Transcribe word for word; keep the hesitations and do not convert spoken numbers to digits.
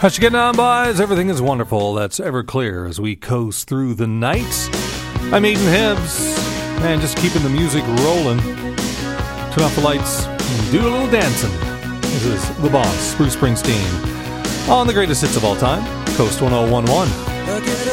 How's you getting on, boys? Everything is wonderful. That's ever clear as we coast through the night. I'm Aiden Hibbs, and just keeping the music rolling. Turn off the lights and do a little dancing. This is the boss, Bruce Springsteen, on the greatest hits of all time, Coast one oh one one.